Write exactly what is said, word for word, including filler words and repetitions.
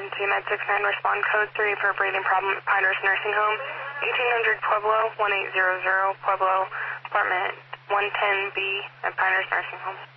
emergency med six nine, respond code three for a breathing problem at Pinehurst Nursing Home, eighteen hundred Pueblo, one eight zero zero, Pueblo, apartment one ten B at Pinehurst Nursing Home.